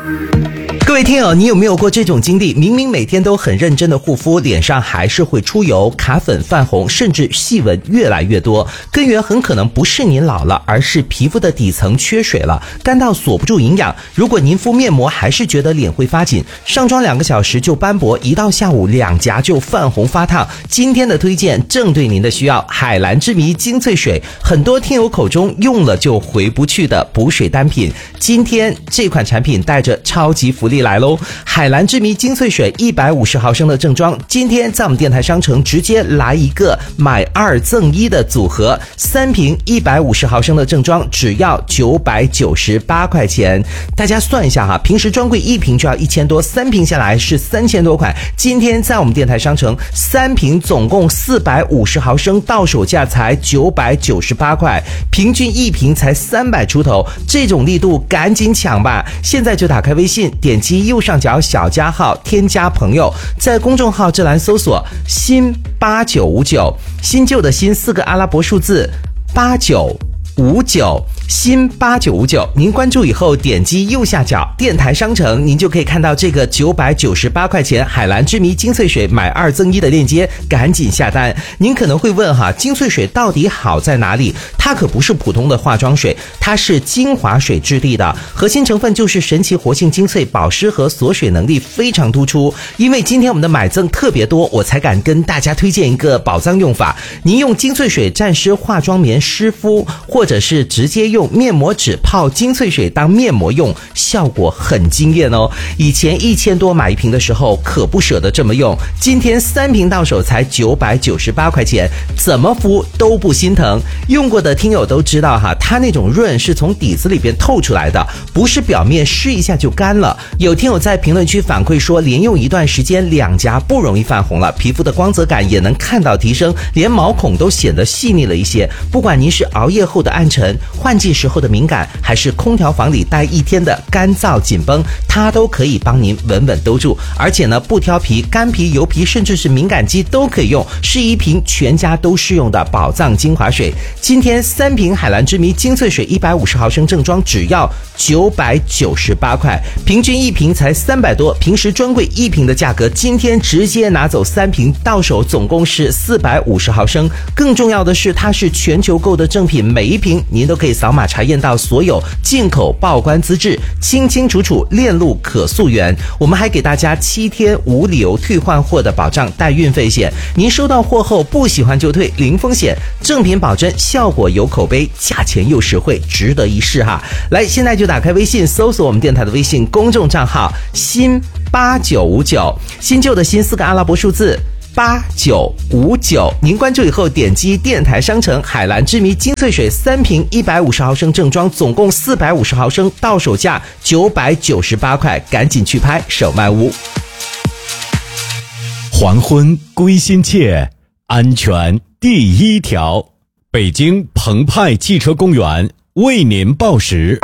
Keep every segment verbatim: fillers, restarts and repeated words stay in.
各位听友，你有没有过这种经历？明明每天都很认真的护肤，脸上还是会出油、卡粉、泛红，甚至细纹越来越多。根源很可能不是您老了，而是皮肤的底层缺水了，干到锁不住营养。如果您敷面膜还是觉得脸会发紧，上妆两个小时就斑驳，一到下午两颊就泛红发烫，今天的推荐正对您的需要。海蓝之谜精粹水，很多听友口中用了就回不去的补水单品，今天这款产品带着超级福利来喽！海蓝之谜精粹水一百五十毫升的正装，今天在我们电台商城直接来一个买二赠一的组合，三瓶一百五十毫升的正装只要九百九十八块钱。大家算一下哈，平时专柜一瓶就要一千多，三瓶下来是三千多块。今天在我们电台商城，三瓶总共四百五十毫升，到手价才九百九十八块，平均一瓶才三百出头，这种力度赶紧抢吧！现在就打开微信，点击右上角小加号，添加朋友，在公众号这栏搜索新八九五九，新旧的新四个阿拉伯数字八九五九，新八九五九，您关注以后点击右下角电台商城，您就可以看到这个九百九十八块钱海蓝之谜精粹水买二赠一的链接，赶紧下单。您可能会问哈，精粹水到底好在哪里？它可不是普通的化妆水，它是精华水质地的，核心成分就是神奇活性精粹，保湿和锁水能力非常突出。因为今天我们的买赠特别多，我才敢跟大家推荐一个宝藏用法，您用精粹水蘸湿化妆棉湿敷，或者是直接用面膜纸泡精粹水当面膜用，效果很惊艳哦。以前一千多买一瓶的时候可不舍得这么用，今天三瓶到手才九百九十八块钱，怎么敷都不心疼。用过的听友都知道哈，它那种润是从底子里边透出来的，不是表面湿一下就干了。有听友在评论区反馈说，连用一段时间两颊不容易泛红了，皮肤的光泽感也能看到提升，连毛孔都显得细腻了一些。不管您是熬夜后的暗沉，换季时候的敏感，还是空调房里待一天的干燥紧绷，它都可以帮您稳稳兜住。而且呢，不挑皮，干皮、油皮甚至是敏感肌都可以用，是一瓶全家都适用的宝藏精华水。今天三瓶海蓝之谜精粹水一百五十毫升正装只要九百九十八块，平均一瓶才三百多，平时专柜一瓶的价格，今天直接拿走三瓶，到手总共是四百五十毫升。更重要的是，它是全球购的正品，每一瓶您都可以扫码查验到所有进口报关资质，清清楚楚，链路可溯源。我们还给大家七天无理由退换货的保障，带运费险。您收到货后不喜欢就退，零风险，正品保真，效果有口碑，价钱又实惠，值得一试哈！来，现在就打开微信，搜索我们电台的微信公众账号新八九五九，新旧的新四个阿拉伯数字八九五九，您关注以后点击电台商城海蓝之谜精粹水三瓶一百五十毫升正装，总共四百五十毫升，到手价九百九十八块，赶紧去拍，手慢无。 黄昏归心切，安全第一条。北京澎湃汽车公园为您报时。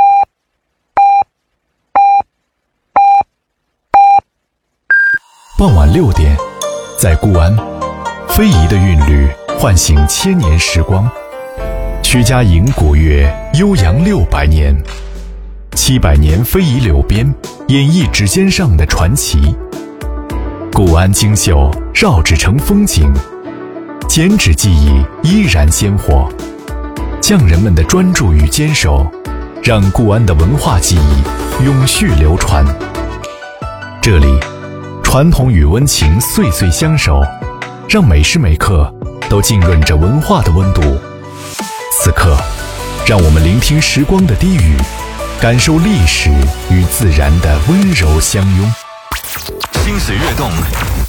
傍晚六点，在固安，非遗的韵律唤醒千年时光。曲家营古乐悠扬六百年，七百年非遗柳边演绎指尖上的传奇。固安精秀绕指成风景，剪纸技艺依然鲜活。匠人们的专注与坚守，让固安的文化技艺永续流传。这里传统与温情岁岁相守，让每时每刻都浸润着文化的温度。此刻，让我们聆听时光的低语，感受历史与自然的温柔相拥。 心水跃动，